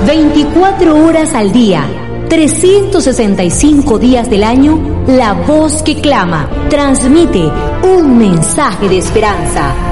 24 horas al día, 365 días del año, la voz que clama, transmite un mensaje de esperanza.